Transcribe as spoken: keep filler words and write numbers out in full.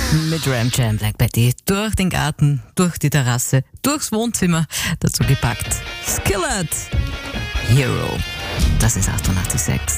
Mit Ram Jam Black Betty durch den Garten, durch die Terrasse, durchs Wohnzimmer, dazu gepackt Skillet, Hero. Das ist achtundachtzig Komma sechs.